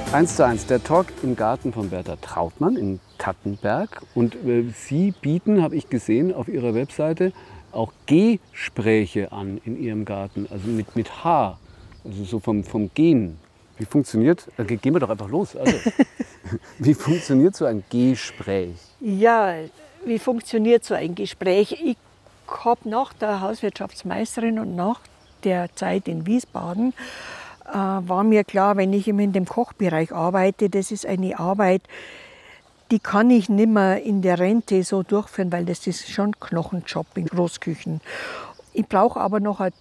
1:1, der Talk im Garten von Berta Trautmann in Tattenberg. Und Sie bieten, habe ich gesehen, auf Ihrer Webseite auch Gespräche an in Ihrem Garten, also mit H, also so vom Gehen. Wie funktioniert, gehen wir doch einfach los, also, wie funktioniert so ein Gespräch? Ja, wie funktioniert so ein Gespräch? Ich habe nach der Hauswirtschaftsmeisterin und nach der Zeit in Wiesbaden, war mir klar, wenn ich in dem Kochbereich arbeite, das ist eine Arbeit, die kann ich nicht mehr in der Rente so durchführen, weil das ist schon ein Knochenjob in Großküchen. Ich brauche aber noch ein